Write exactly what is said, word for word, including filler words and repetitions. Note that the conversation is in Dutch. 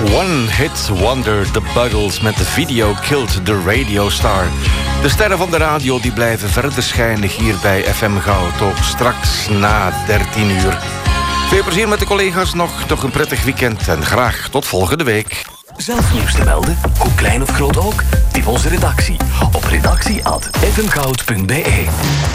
One Hit Wonder, The Buggles met de video Killed the Radio Star. De sterren van de radio die blijven verder schijnen hier bij F M Goud. Tot straks na dertien uur. Veel plezier met de collega's nog. Nog een prettig weekend en graag tot volgende week. Zelf nieuws te melden, hoe klein of groot ook? Tip onze redactie op redactie at f m goud punt b e.